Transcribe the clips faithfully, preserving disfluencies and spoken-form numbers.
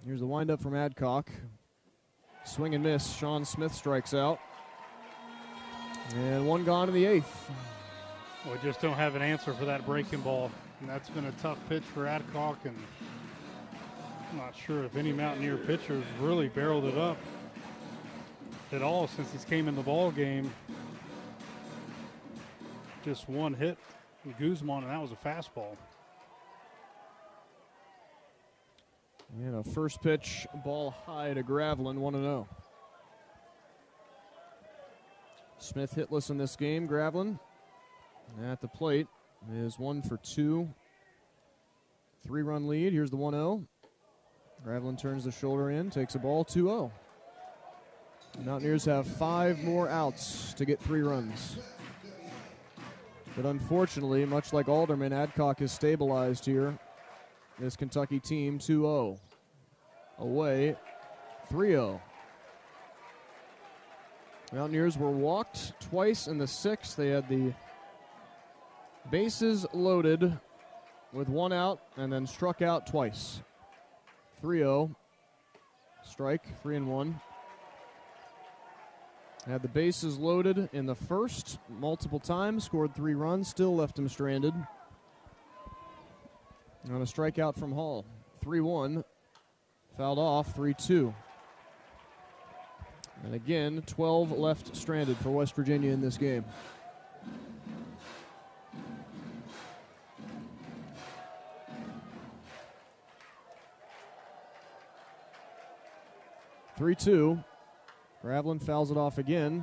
Here's the windup from Adcock. Swing and miss. Sean Smith strikes out. And one gone in the eighth. We just don't have an answer for that breaking ball. And that's been a tough pitch for Adcock. And I'm not sure if any Mountaineer pitchers really barreled it up at all since he's came in the ball game. Just one hit from Guzman, and that was a fastball. And a first pitch ball high to Gravelin, one and oh. Smith hitless in this game. Gravelin at the plate is one for two. Three-run lead. Here's the one oh. Gravelin turns the shoulder in, takes a ball, two oh. Mountaineers have five more outs to get three runs. But unfortunately, much like Alderman, Adcock is stabilized here. This Kentucky team, two oh. Away, three oh. Mountaineers were walked twice in the sixth. They had the bases loaded with one out and then struck out twice. three oh. Strike, three and one. Had the bases loaded in the first multiple times, scored three runs, still left him stranded. On a strikeout from Hall. three one. Fouled off, three two. And again, twelve left stranded for West Virginia in this game. three two. Gravelin fouls it off again.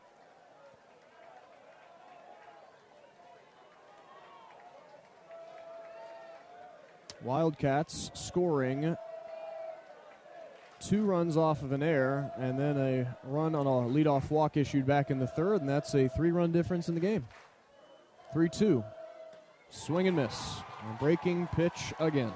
Wildcats scoring two runs off of an error and then a run on a leadoff walk issued back in the third, and that's a three-run difference in the game. three two. Swing and miss. A breaking pitch again.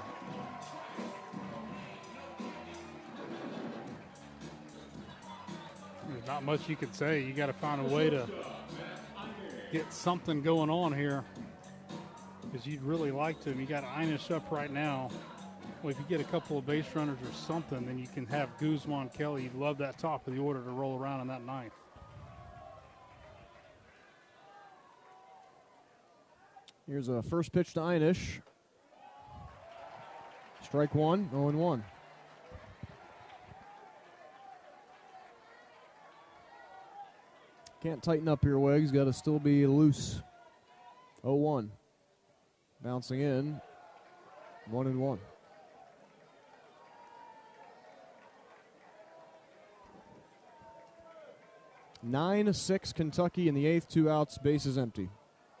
There's not much you could say. You got to find a way to get something going on here, because you'd really like to. You got Einish up right now. Well, if you get a couple of base runners or something, then you can have Guzman, Kelly. You'd love that top of the order to roll around in that ninth. Here's a first pitch to Einish. Strike one, oh and one. Can't tighten up your legs, got to still be loose. oh one. Bouncing in, one and one. nine six Kentucky in the eighth, two outs, bases empty.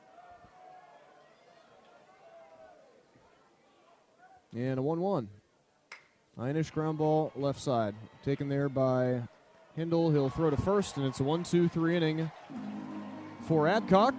And a one one. Einish ground ball left side. Taken there by Hindle. He'll throw to first, and it's a one two three inning for Adcock.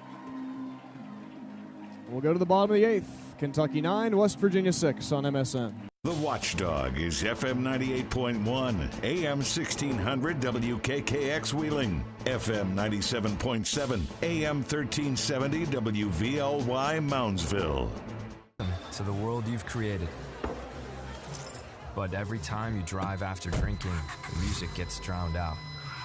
We'll go to the bottom of the eighth. Kentucky nine, West Virginia six on M S N. The Watchdog is F M ninety-eight point one, A M sixteen hundred W K K X Wheeling, F M ninety-seven point seven, A M thirteen seventy W V L Y Moundsville. To the world you've created. But every time you drive after drinking, the music gets drowned out.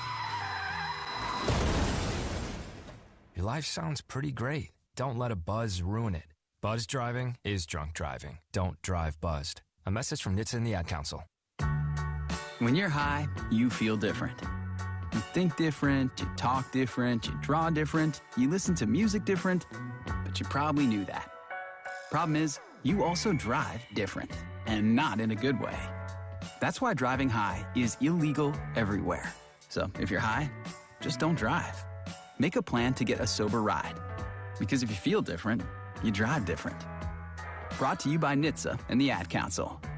Your life sounds pretty great. Don't let a buzz ruin it. Buzz driving is drunk driving. Don't drive buzzed. A message from N H T S A and the Ad Council. When you're high, you feel different. You think different, you talk different, you draw different, you listen to music different, but you probably knew that. Problem is, you also drive different, and not in a good way. That's why driving high is illegal everywhere. So if you're high, just don't drive. Make a plan to get a sober ride. Because if you feel different, you drive different. Brought to you by N H T S A and the Ad Council.